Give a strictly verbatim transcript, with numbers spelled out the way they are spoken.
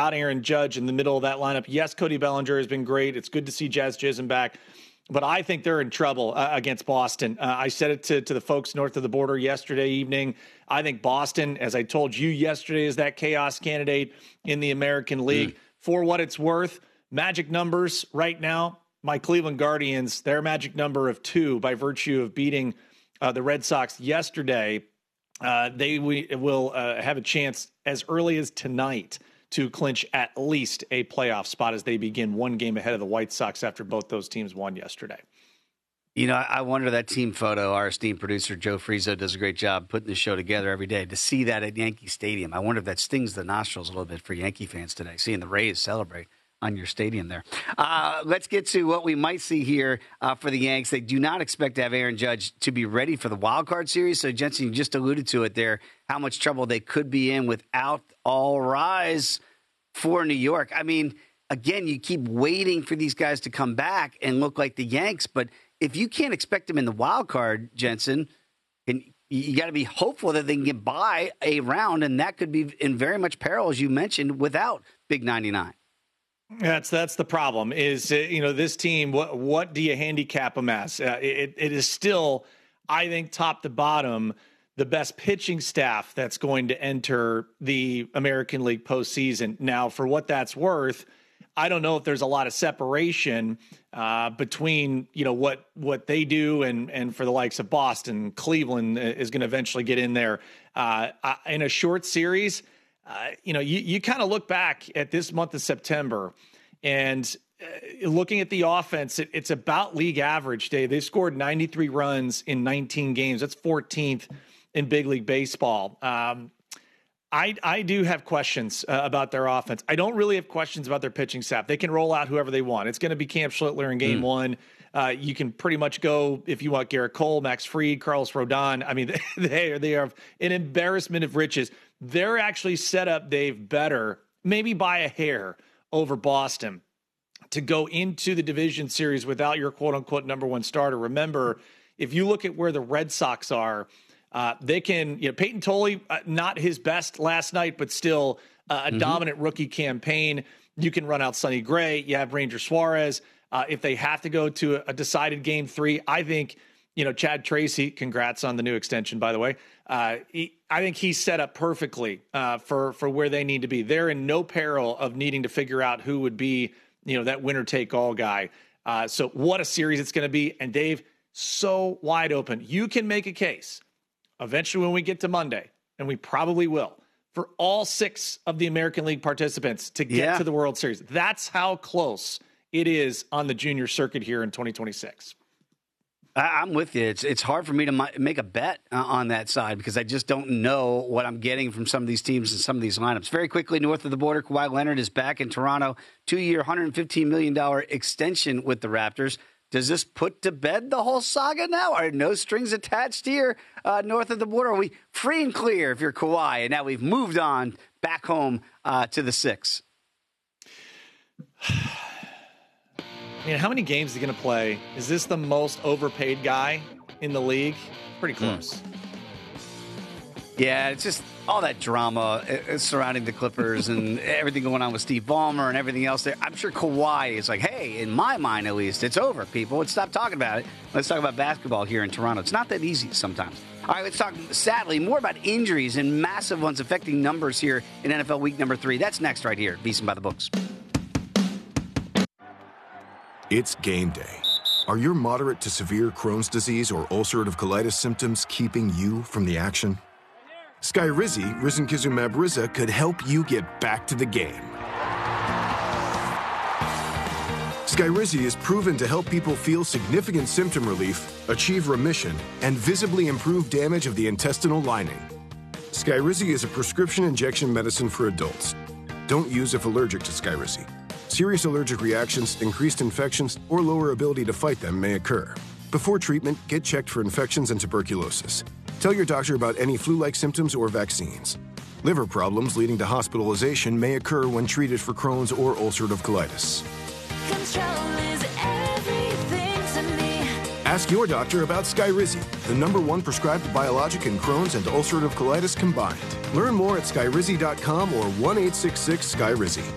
without Aaron Judge in the middle of that lineup. Yes, Cody Bellinger has been great. It's good to see Jazz Chisholm back. But I think they're in trouble uh, against Boston. Uh, I said it to, to the folks north of the border yesterday evening. I think Boston, as I told you yesterday, is that chaos candidate in the American League. Mm. For what it's worth, magic numbers right now, my Cleveland Guardians, their magic number of two by virtue of beating uh, the Red Sox yesterday. Uh, they we, will uh, have a chance as early as tonight to clinch at least a playoff spot as they begin one game ahead of the White Sox after both those teams won yesterday. You know, I wonder that team photo, our esteemed producer Joe Frizo does a great job putting the show together every day. To see that at Yankee Stadium, I wonder if that stings the nostrils a little bit for Yankee fans today, seeing the Rays celebrate on your stadium there. Uh, let's get to what we might see here uh, for the Yanks. They do not expect to have Aaron Judge to be ready for the wild card series. So, Jensen, you just alluded to it there, how much trouble they could be in without All Rise for New York. I mean, again, you keep waiting for these guys to come back and look like the Yanks, but if you can't expect them in the wild card, Jensen, and you got to be hopeful that they can get by a round, and that could be in very much peril, as you mentioned, without Big ninety-nine. That's that's the problem. Is uh, you know this team? What what do you handicap them as? Uh, it it is still, I think, top to bottom, the best pitching staff that's going to enter the American League postseason. Now, for what that's worth, I don't know if there's a lot of separation uh, between, you know, what what they do and and for the likes of Boston. Cleveland is going to eventually get in there uh, in a short series. Uh, you know, you, you kind of look back at this month of September and uh, looking at the offense, it, it's about league average. They they scored ninety-three runs in nineteen games. That's fourteenth in big league baseball. Um, I, I do have questions uh, about their offense. I don't really have questions about their pitching staff. They can roll out whoever they want. It's going to be Cam Schlittler in game mm. one. Uh, you can pretty much go if you want Garrett Cole, Max Fried, Carlos Rodon. I mean, they are, they are an embarrassment of riches. They're actually set up, Dave, better, maybe by a hair over Boston to go into the division series without your quote-unquote number one starter. Remember, if you look at where the Red Sox are, Uh, they can, you know, Peyton Tolley, uh, not his best last night, but still uh, a mm-hmm. dominant rookie campaign. You can run out Sonny Gray. You have Ranger Suarez. Uh, if they have to go to a, a decided game three, I think, you know, Chad Tracy, congrats on the new extension, by the way. Uh, he, I think he's set up perfectly uh, for, for where they need to be. They're in no peril of needing to figure out who would be, you know, that winner take all guy. Uh, so what a series it's going to be. And Dave, so wide open. You can make a case eventually when we get to Monday, and we probably will, for all six of the American League participants to get yeah. to the World Series. That's how close it is on the junior circuit here in twenty twenty-six. I'm with you. It's it's hard for me to make a bet on that side because I just don't know what I'm getting from some of these teams and some of these lineups. Very quickly, north of the border, Kawhi Leonard is back in Toronto. Two-year, one hundred fifteen million dollars extension with the Raptors. Does this put to bed the whole saga now? Are no strings attached here uh, north of the border? Are we free and clear if you're Kawhi? And now we've moved on back home uh, to the six. I mean, how many games is he going to play? Is this the most overpaid guy in the league? Pretty close. Mm. Yeah, it's just all that drama surrounding the Clippers and everything going on with Steve Ballmer and everything else there. I'm sure Kawhi is like, hey, in my mind at least, it's over, people. Let's stop talking about it. Let's talk about basketball here in Toronto. It's not that easy sometimes. All right, let's talk, sadly, more about injuries and massive ones affecting numbers here in N F L week number three. That's next right here, VSiN by the Books. It's game day. Are your moderate to severe Crohn's disease or ulcerative colitis symptoms keeping you from the action? Skyrizi, risankizumab Riza, could help you get back to the game. Skyrizi is proven to help people feel significant symptom relief, achieve remission, and visibly improve damage of the intestinal lining. Skyrizi is a prescription injection medicine for adults. Don't use if allergic to Skyrizi. Serious allergic reactions, increased infections, or lower ability to fight them may occur. Before treatment, get checked for infections and tuberculosis. Tell your doctor about any flu-like symptoms or vaccines. Liver problems leading to hospitalization may occur when treated for Crohn's or ulcerative colitis. Control is everything to me. Ask your doctor about Skyrizi, the number one prescribed biologic in Crohn's and ulcerative colitis combined. Learn more at skyrizi dot com or one eight six six Skyrizi.